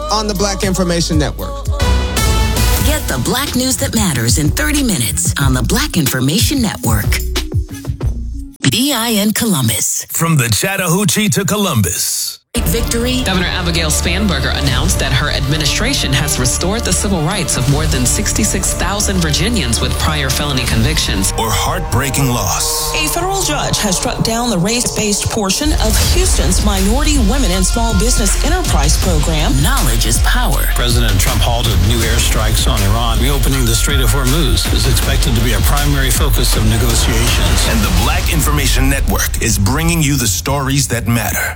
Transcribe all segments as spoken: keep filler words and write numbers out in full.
on the Black Information Network. Get the Black news that matters in thirty minutes on the Black Information Network. B I N Columbus. From the Chattahoochee to Columbus. Victory. Governor Abigail Spanberger announced that her administration has restored the civil rights of more than sixty-six thousand Virginians with prior felony convictions. Or heartbreaking loss. A federal judge has struck down the race-based portion of Houston's Minority Women and Small Business Enterprise Program. Knowledge is power. President Trump halted new airstrikes on Iran. Reopening the Strait of Hormuz is expected to be a primary focus of negotiations. And the Black Information Network is bringing you the stories that matter.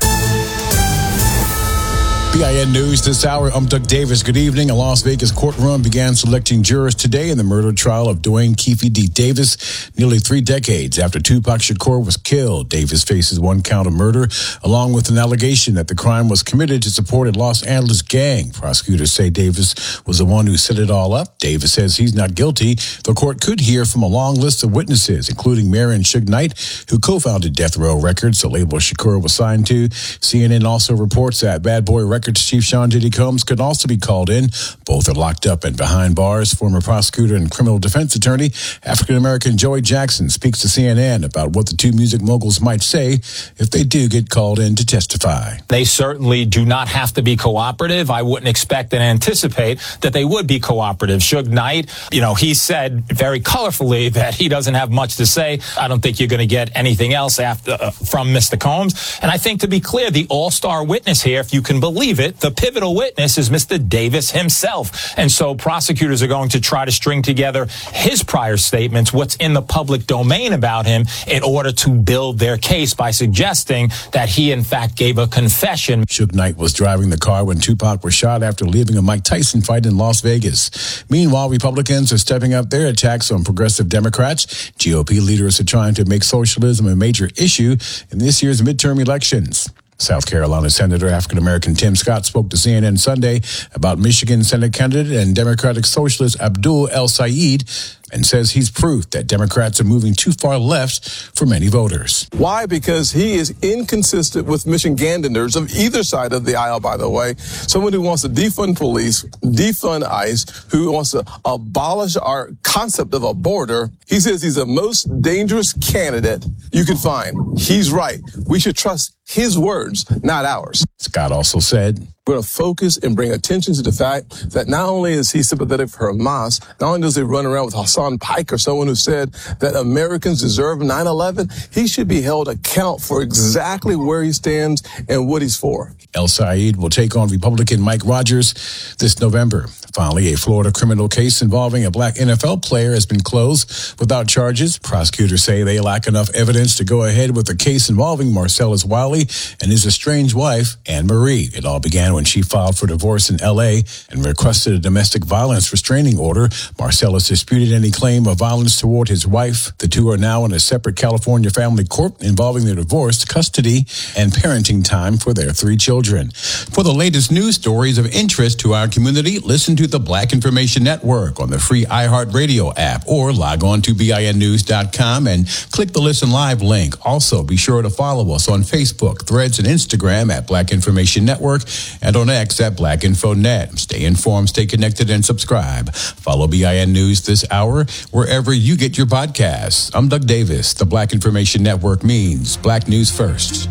B I N News this hour. I'm Doug Davis. Good evening. A Las Vegas courtroom began selecting jurors today in the murder trial of Dwayne Keefe D. Davis. Nearly three decades after Tupac Shakur was killed, Davis faces one count of murder, along with an allegation that the crime was committed to support a Los Angeles gang. Prosecutors say Davis was the one who set it all up. Davis says he's not guilty. The court could hear from a long list of witnesses, including Marion Suge Knight, who co-founded Death Row Records, the label Shakur was signed to. C N N also reports that Bad Boy Records Chief Sean Diddy Combs could also be called in. Both are locked up and behind bars. Former prosecutor and criminal defense attorney, African-American Joey Jackson, speaks to C N N about what the two music moguls might say if they do get called in to testify. They certainly do not have to be cooperative. I wouldn't expect and anticipate that they would be cooperative. Suge Knight, you know, he said very colorfully that he doesn't have much to say. I don't think you're going to get anything else after uh, from Mister Combs. And I think, to be clear, the all-star witness here, if you can believe it, the pivotal witness is Mister Davis himself. And so prosecutors are going to try to string together his prior statements, what's in the public domain about him, in order to build their case by suggesting that he, in fact, gave a confession. Suge Knight was driving the car when Tupac was shot after leaving a Mike Tyson fight in Las Vegas. Meanwhile, Republicans are stepping up their attacks on progressive Democrats. G O P leaders are trying to make socialism a major issue in this year's midterm elections. South Carolina Senator African-American Tim Scott spoke to C N N Sunday about Michigan Senate candidate and Democratic Socialist Abdul El-Sayed, and says he's proof that Democrats are moving too far left for many voters. Why? Because he is inconsistent with Michiganders of either side of the aisle, by the way. Someone who wants to defund police, defund ICE, who wants to abolish our concept of a border. He says he's the most dangerous candidate you can find. He's right. We should trust his words, not ours. Scott also said, we're going to focus and bring attention to the fact that not only is he sympathetic for Hamas, not only does he run around with Hassan Pike or someone who said that Americans deserve nine eleven, he should be held account for exactly where he stands and what he's for. El-Sayed will take on Republican Mike Rogers this November. Finally, a Florida criminal case involving a black N F L player has been closed without charges. Prosecutors say they lack enough evidence to go ahead with the case involving Marcellus Wiley and his estranged wife, Anne Marie. It all began when she filed for divorce in L A and requested a domestic violence restraining order. Marcellus disputed any claim of violence toward his wife. The two are now in a separate California family court involving their divorce, custody, and parenting time for their three children. For the latest news stories of interest to our community, listen to the Black Information Network on the free iHeartRadio app, or log on to B I N news dot com and click the Listen Live link. Also, be sure to follow us on Facebook, Threads, and Instagram at Black Information Network, and on X at Black Info Net. Stay informed, stay connected, and subscribe. Follow B I N News this hour wherever you get your podcasts. I'm Doug Davis. The Black Information Network means Black News First.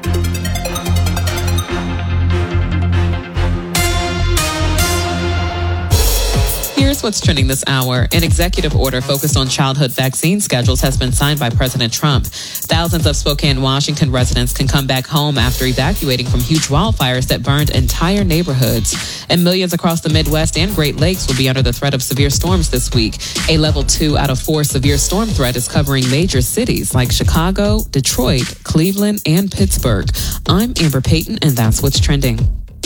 Here's what's trending this hour. An executive order focused on childhood vaccine schedules has been signed by President Trump. Thousands of Spokane, Washington residents can come back home after evacuating from huge wildfires that burned entire neighborhoods. And millions across the Midwest and Great Lakes will be under the threat of severe storms this week. A level two out of four severe storm threat is covering major cities like Chicago, Detroit, Cleveland, and Pittsburgh. I'm Amber Payton, and that's what's trending.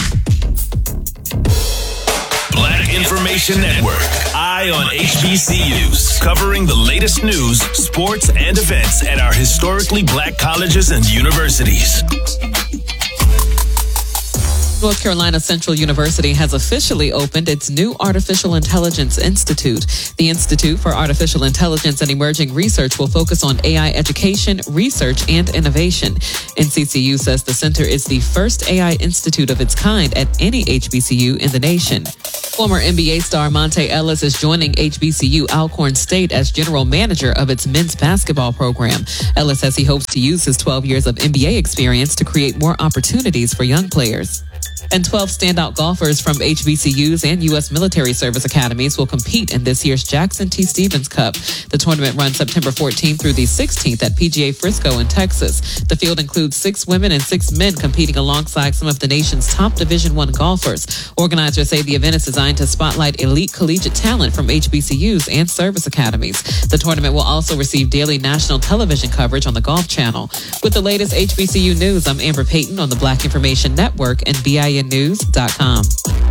Black Information Network, Eye on H B C Us, covering the latest news, sports, and events at our historically black colleges and universities. North Carolina Central University has officially opened its new Artificial Intelligence Institute. The Institute for Artificial Intelligence and Emerging Research will focus on A I education, research, and innovation. N C C U says the center is the first A I institute of its kind at any H B C U in the nation. Former N B A star Monte Ellis is joining H B C U Alcorn State as general manager of its men's basketball program. Ellis says he hopes to use his twelve years of N B A experience to create more opportunities for young players. And twelve standout golfers from H B C Us and U S military service academies will compete in this year's Jackson T. Stevens Cup. The tournament runs September fourteenth through the sixteenth at P G A Frisco in Texas. The field includes six women and six men competing alongside some of the nation's top Division I golfers. Organizers say the event is designed to spotlight elite collegiate talent from H B C Us and service academies. The tournament will also receive daily national television coverage on the Golf Channel. With the latest H B C U news, I'm Amber Payton on the Black Information Network and B I N news dot com.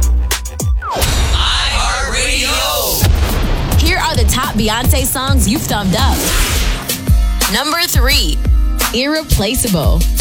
iHeartRadio. Here are the top Beyonce songs you've thumbed up. Number three, Irreplaceable.